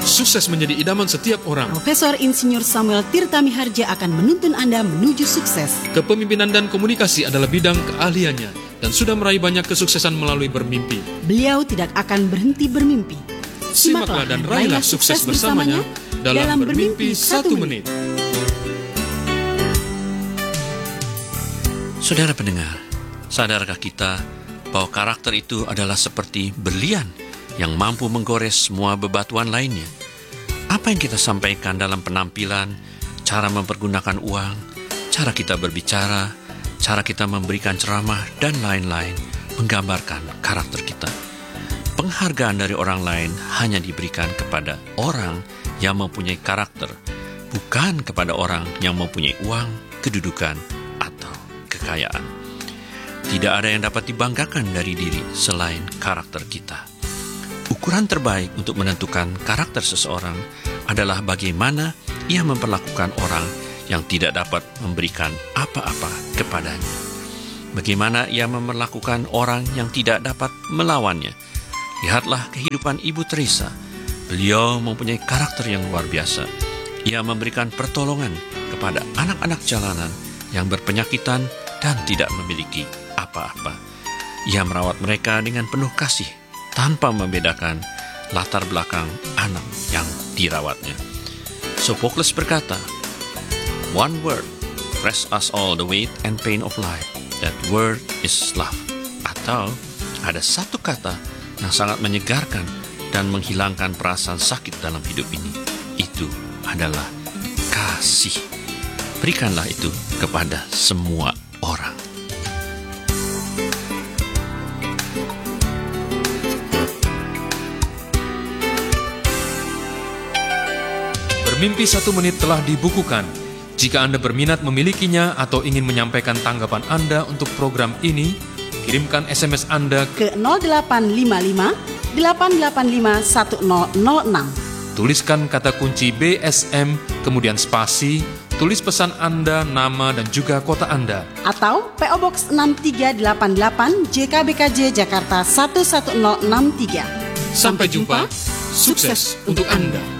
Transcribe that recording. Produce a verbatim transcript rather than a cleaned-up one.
Sukses menjadi idaman setiap orang. Profesor Insinyur Samuel Tirta Miharja akan menuntun Anda menuju sukses. Kepemimpinan dan komunikasi adalah bidang keahliannya dan sudah meraih banyak kesuksesan melalui bermimpi. Beliau tidak akan berhenti bermimpi. Simaklah dan raihlah sukses bersamanya dalam Bermimpi Satu Menit. Saudara pendengar, sadarkah kita bahwa karakter itu adalah seperti berlian yang mampu menggores semua bebatuan lainnya? Apa yang kita sampaikan dalam penampilan, cara mempergunakan uang, cara kita berbicara, cara kita memberikan ceramah, dan lain-lain menggambarkan karakter kita. Penghargaan dari orang lain hanya diberikan kepada orang yang mempunyai karakter, bukan kepada orang yang mempunyai uang, kedudukan, atau kekayaan. Tidak ada yang dapat dibanggakan dari diri selain karakter kita. Ukuran terbaik untuk menentukan karakter seseorang adalah bagaimana ia memperlakukan orang yang tidak dapat memberikan apa-apa kepadanya. Bagaimana ia memperlakukan orang yang tidak dapat melawannya. Lihatlah kehidupan Ibu Teresa. Beliau mempunyai karakter yang luar biasa. Ia memberikan pertolongan kepada anak-anak jalanan yang berpenyakitan dan tidak memiliki apa-apa. Ia merawat mereka dengan penuh kasih, tanpa membedakan latar belakang anak yang dirawatnya. Sophocles berkata, "One word frees us all the weight and pain of life. That word is love." Atau ada satu kata yang sangat menyegarkan dan menghilangkan perasaan sakit dalam hidup ini. Itu adalah kasih. Berikanlah itu kepada semua orang. Bermimpi Satu Menit telah dibukukan. Jika Anda berminat memilikinya atau ingin menyampaikan tanggapan Anda untuk program ini, kirimkan S M S Anda ke nol delapan lima lima delapan delapan lima satu nol nol enam. Tuliskan kata kunci B S M, kemudian spasi, tulis pesan Anda, nama, dan juga kota Anda. Atau P O Box enam tiga delapan delapan J K B K J Jakarta satu satu nol enam tiga. Sampai jumpa, sukses untuk Anda.